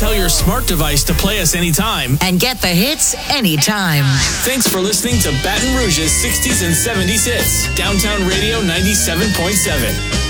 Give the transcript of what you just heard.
tell your smart device to play us anytime. And get the hits anytime. Thanks for listening to Baton Rouge's 60s and 70s hits. Downtown Radio 97.7.